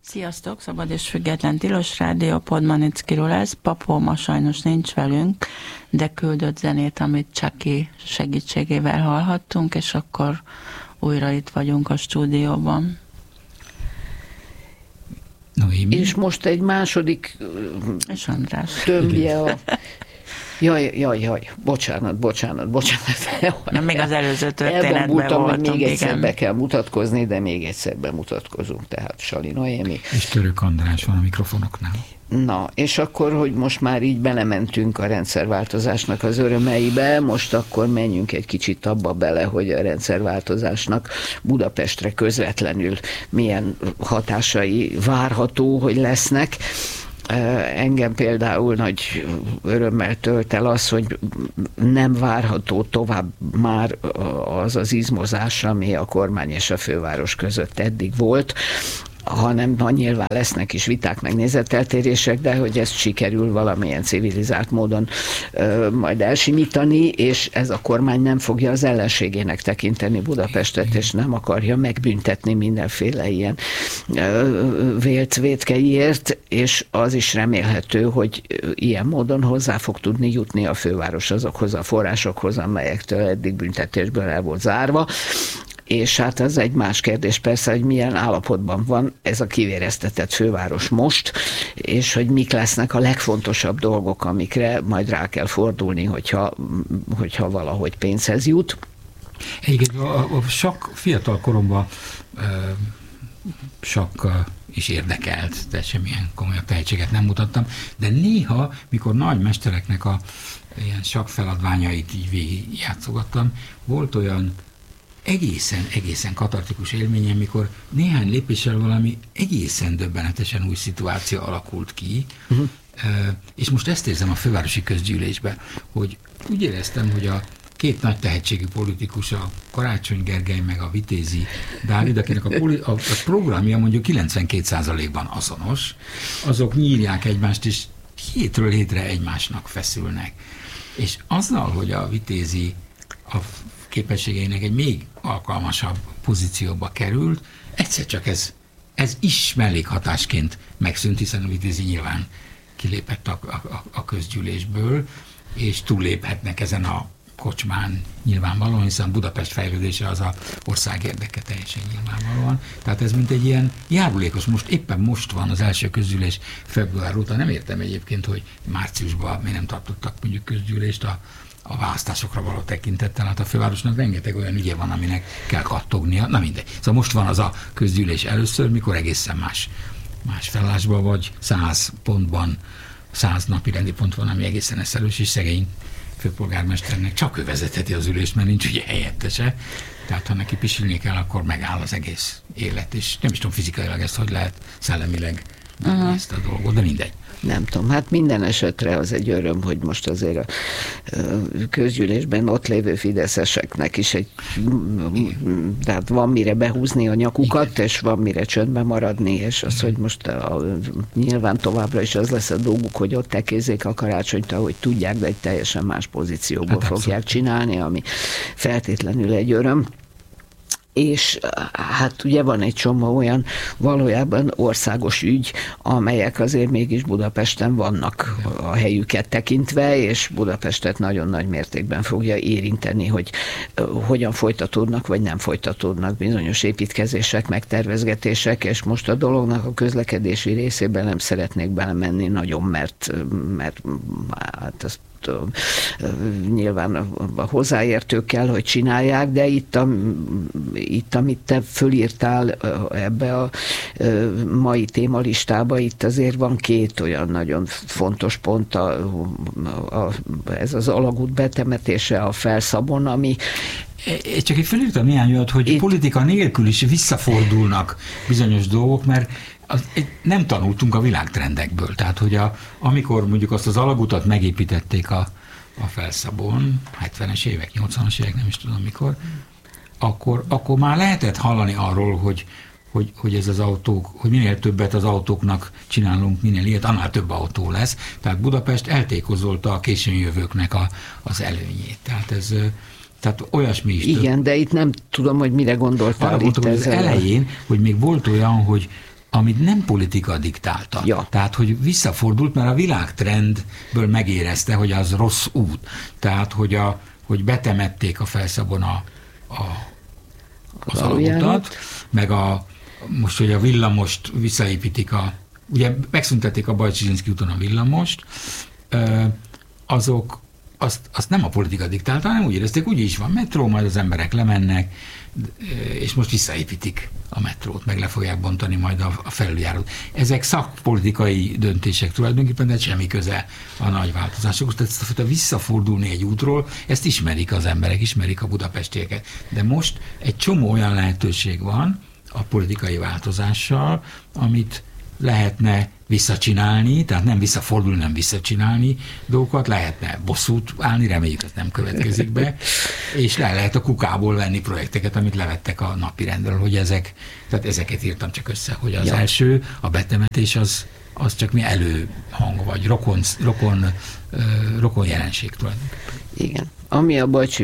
Sziasztok, Szabad és Független Tilos Rádió, Podmanickiról ez. Papó ma sajnos nincs velünk, de küldött zenét, amit Csaki segítségével hallhattunk, és akkor újra itt vagyunk a stúdióban. Noémi. És most egy második és András tömbje a... Jaj, bocsánat. Na, még az előző történetben voltunk, hogy még egyszer be kell mutatkozni, de még egyszer bemutatkozunk, tehát Sali Noémi. És Török András van a mikrofonoknál. Na, és akkor, hogy most már így belementünk a rendszerváltozásnak az örömeibe, most akkor menjünk egy kicsit abba bele, hogy a rendszerváltozásnak Budapestre közvetlenül milyen hatásai várható, hogy lesznek. Engem például nagy örömmel tölt el az, hogy nem várható tovább már az az izmozás, ami a kormány és a főváros között eddig volt, hanem nyilván lesznek is viták, meg nézeteltérések, de hogy ezt sikerül valamilyen civilizált módon majd elsimítani, és ez a kormány nem fogja az ellenségének tekinteni Budapestet, és nem akarja megbüntetni mindenféle ilyen vélt vétkeiért, és az is remélhető, hogy ilyen módon hozzá fog tudni jutni a főváros azokhoz a forrásokhoz, amelyektől eddig büntetésből el volt zárva. És hát ez egy más kérdés persze, hogy milyen állapotban van ez a kivéreztetett főváros most, és hogy mik lesznek a legfontosabb dolgok, amikre majd rá kell fordulni, hogyha valahogy pénzhez jut. Egyébként a sakk fiatal koromban sakk is érdekelt, de semmilyen komolyabb tehetséget nem mutattam, de néha, mikor nagy mestereknek a ilyen sakk feladványait így végigjátszogattam, volt olyan egészen katartikus élményem, mikor néhány lépéssel valami egészen döbbenetesen új szituáció alakult ki, és most ezt érzem a fővárosi közgyűlésben, hogy úgy éreztem, hogy a két nagy tehetségű politikus, a Karácsony Gergely meg a Vitézi Dávid, akinek a programja mondjuk 92%-ban azonos, azok nyírják egymást, és hétről hétre egymásnak feszülnek. És azzal, hogy a Vitézi a képességeinek egy még alkalmasabb pozícióba került, egyszer csak ez is mellékhatásként megszűnt, hiszen a Vitézi nyilván kilépett a közgyűlésből, és túlléphetnek ezen a kocsmán nyilvánvalóan, hiszen Budapest fejlődése az a ország érdeke teljesen nyilvánvalóan. Tehát ez mint egy ilyen járulékos, éppen most van az első közgyűlés február óta. Nem értem egyébként, hogy márciusban miért nem tartottak mondjuk közgyűlést a választásokra való tekintettel, hát a fővárosnak rengeteg olyan ügye van, aminek kell kattognia, na mindegy. Szóval most van az a közgyűlés először, mikor egészen más felállásban vagy 100 pontban, 100 napi rendi pont van, ami egészen eszerős, és szegény főpolgármesternek csak ő vezetheti az ülést, mert nincs ugye helyettese. Tehát ha neki pisilni kell, akkor megáll az egész élet, és nem is tudom fizikailag ezt, hogy lehet szellemileg ezt a dolgot, de mindegy. Nem tudom, hát minden esetre az egy öröm, hogy most azért a közgyűlésben ott lévő fideszeseknek is tehát van mire behúzni a nyakukat, és van mire csöndben maradni, és az, hogy most nyilván továbbra is az lesz a dolguk, hogy ott tekézzék a Karácsonyt, ahogy tudják, de egy teljesen más pozícióból fogják csinálni, ami feltétlenül egy öröm. És hát ugye van egy csomó olyan valójában országos ügy, amelyek azért mégis Budapesten vannak a helyüket tekintve, és Budapestet nagyon nagy mértékben fogja érinteni, hogy hogyan folytatódnak, vagy nem folytatódnak bizonyos építkezések, megtervezgetések, és most a dolognak a közlekedési részében nem szeretnék belemenni nagyon, mert hát ezt nyilván a hozzáértők kell, hogy csinálják, de itt amit te fölírtál ebbe a mai témalistába, itt azért van két olyan nagyon fontos pont, ez az alagút betemetése a Felszabon, ami csak itt fölírtam néhány olyat, hogy politika nélkül is visszafordulnak bizonyos dolgok, mert nem tanultunk a világtrendekből. Tehát, hogy amikor mondjuk azt az alagutat megépítették a Felszabon, 70-es évek, 80-as évek, nem is tudom mikor, akkor már lehetett hallani arról, hogy ez az autók, hogy minél többet az autóknak csinálunk, minél ilyet, annál több autó lesz. Tehát Budapest eltékozolta a későnjövőknek az előnyét. Tehát olyasmi is. Igen, de itt nem tudom, hogy mire gondoltál itt az elején, hogy még volt olyan, hogy amit nem politika diktálta. Ja. Tehát, hogy visszafordult, mert a világtrendből megérezte, hogy az rossz út. Tehát, hogy betemették a Felszabon az alagutat, meg most, hogy a villamost visszaépítik ugye megszüntették a Bajcsi-Zsinszky úton a villamost, azt nem a politika diktálta, hanem úgy érezték, úgy is van metró, majd az emberek lemennek, és most visszaépítik a metrót, meg le fogják bontani majd a felüljárót. Ezek szakpolitikai döntések tulajdonképpen, de semmi köze a nagy változásokhoz. Tehát ezt a visszafordulni egy útról, ezt ismerik az emberek, ismerik a budapestieket. De most egy csomó olyan lehetőség van a politikai változással, amit lehetne visszacsinálni, tehát nem visszafordulni, nem visszacsinálni dolgokat, lehetne bosszút állni, reméljük, ez nem következik be, és lehet a kukából venni projekteket, amit levettek a napirendről, hogy tehát ezeket írtam csak össze, hogy az első, a betemetés az csak mi előhang, vagy rokon jelenség tulajdonképpen. Igen. Ami a Bajcsi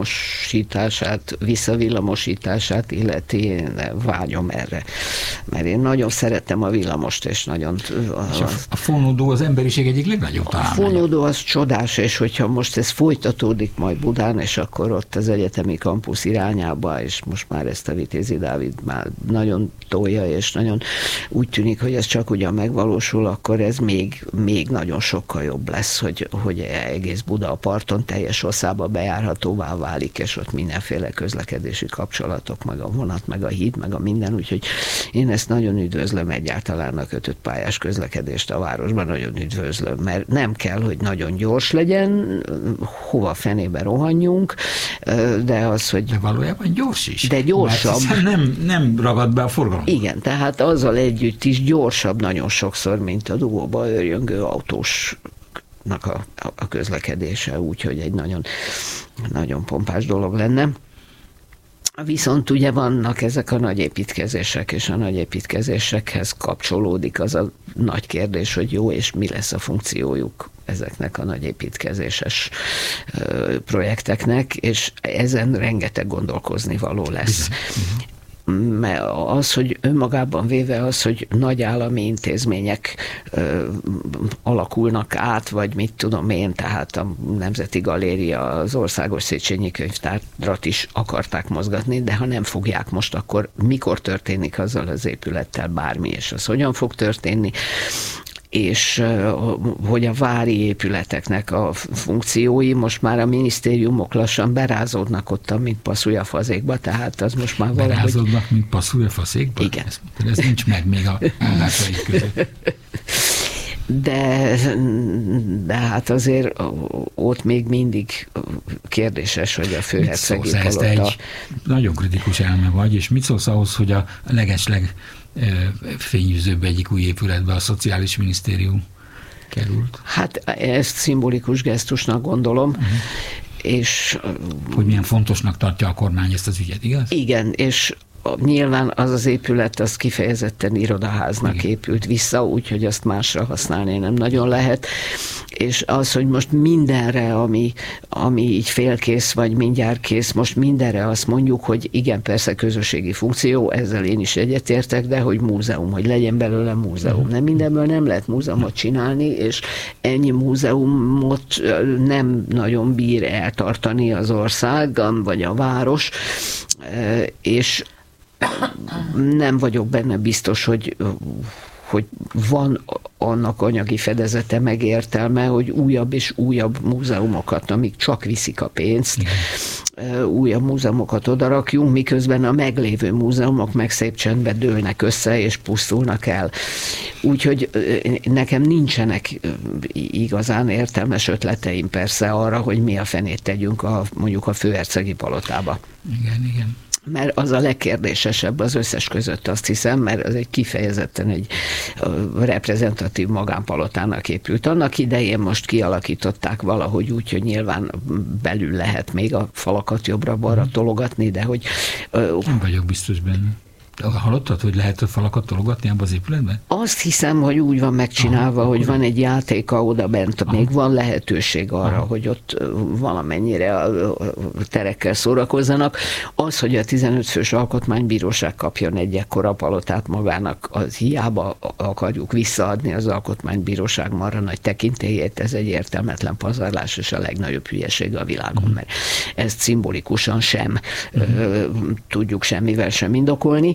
visszavillamosítását illeti, én vágyom erre. Mert én nagyon szerettem a villamost, és nagyon... És a fonódó az emberiség egyik legnagyobb találmánya. A fonódó az csodás, és hogyha most ez folytatódik majd Budán, és akkor ott az egyetemi kampusz irányába, és most már ezt a Vitézi Dávid már nagyon tolja, és nagyon úgy tűnik, hogy ez csak ugyan megvalósul, akkor ez még nagyon sokkal jobb lesz, hogy egész Buda a parton teljes hosszába bejárhatóvá válik, és ott mindenféle közlekedési kapcsolatok, meg a vonat, meg a híd, meg a minden, úgyhogy én ezt nagyon üdvözlöm, egyáltalán a kötött pályás közlekedést a városban nagyon üdvözlöm, mert nem kell, hogy nagyon gyors legyen, hova fenébe rohanjunk, de az, hogy... De valójában gyors is. De gyorsabb. Nem ragad be a forgalom. Igen, tehát azzal együtt is gyorsabb nagyon sokszor, mint a dugóba őrjöngő autós a közlekedése, úgyhogy egy nagyon, nagyon pompás dolog lenne. Viszont ugye vannak ezek a nagy építkezések, és a nagy építkezésekhez kapcsolódik az a nagy kérdés, hogy jó, és mi lesz a funkciójuk ezeknek a nagy építkezéses projekteknek, és ezen rengeteg gondolkozni való lesz. Mert az, hogy önmagában véve az, hogy nagy állami intézmények alakulnak át, vagy mit tudom én, tehát a Nemzeti Galéria, az Országos Széchenyi Könyvtárat is akarták mozgatni, de ha nem fogják most, akkor mikor történik azzal az épülettel bármi, és az hogyan fog történni, és hogy a vári épületeknek a funkciói most már a minisztériumok lassan berázódnak ott, mint passzúj a fazékba, tehát az most már valahogy... Berázódnak, mint passzúj a fazékba? Igen. Ez nincs meg még a mondásaik között. De hát azért ott még mindig kérdéses, hogy a főhercegi palota... Te egy nagyon kritikus elme vagy, és mit szólsz ahhoz, hogy a legesleg fényűzőbb egyik új épületbe a Szociális Minisztérium került? Hát ezt szimbolikus gesztusnak gondolom, és... Hogy milyen fontosnak tartja a kormány ezt az ügyet, igaz? Igen, és nyilván az épület, az kifejezetten irodaháznak épült vissza, úgyhogy azt másra használni nem nagyon lehet. És az, hogy most mindenre, ami így félkész, vagy mindjárt kész, most mindenre azt mondjuk, hogy igen, persze közösségi funkció, ezzel én is egyetértek, de hogy múzeum, hogy legyen belőle múzeum. Nem mindenből nem lehet múzeumot csinálni, és ennyi múzeumot nem nagyon bír eltartani az ország, vagy a város, és nem vagyok benne biztos, hogy van annak anyagi fedezete, meg értelme, hogy újabb és újabb múzeumokat, amik csak viszik a pénzt, újabb múzeumokat odarakjunk, miközben a meglévő múzeumok meg szép csendben dőlnek össze és pusztulnak el. Úgyhogy nekem nincsenek igazán értelmes ötleteim persze arra, hogy mi a fenét tegyünk mondjuk a főhercegi palotába. Igen. Mert az a legkérdésesebb az összes között, azt hiszem, mert az egy kifejezetten egy reprezentatív magánpalotának épült. Annak idején most kialakították valahogy úgy, hogy nyilván belül lehet még a falakat jobbra-balra tologatni, de hogy... Nem vagyok biztos benne. Hallottad, hogy lehet a falakat tologatni abban az épületben? Azt hiszem, hogy úgy van megcsinálva, hogy van egy játéka oda bent, még van lehetőség arra, hogy ott valamennyire a terekkel szórakozzanak. Az, hogy a 15 fős alkotmánybíróság kapjon egy ekkora palotát magának, az hiába akarjuk visszaadni az alkotmánybíróság marra nagy tekintélyét, ez egy értelmetlen pazarlás, és a legnagyobb hülyeség a világon, mert ezt szimbolikusan sem tudjuk semmivel sem indokolni.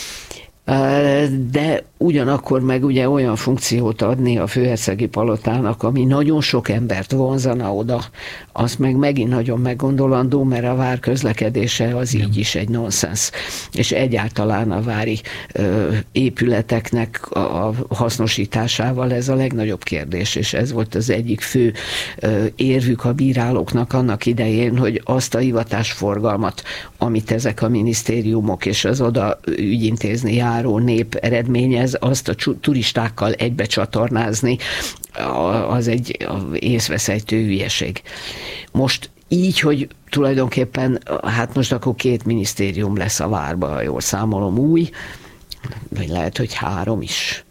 De ugyanakkor meg ugye olyan funkciót adni a főhercegi palotának, ami nagyon sok embert vonzana oda, az meg megint nagyon meggondolandó, mert a vár közlekedése az így is egy nonsens. És egyáltalán a vári épületeknek a hasznosításával ez a legnagyobb kérdés, és ez volt az egyik fő érvük a bírálóknak annak idején, hogy azt a hivatásforgalmat, amit ezek a minisztériumok és az oda ügyintézni járó nép eredményez, azt a turistákkal egybe csatornázni, az egy észveszejtő hülyeség. Most így, hogy tulajdonképpen, hát most akkor 2 minisztérium lesz a várba, ha jól számolom, új, vagy lehet, hogy 3 is.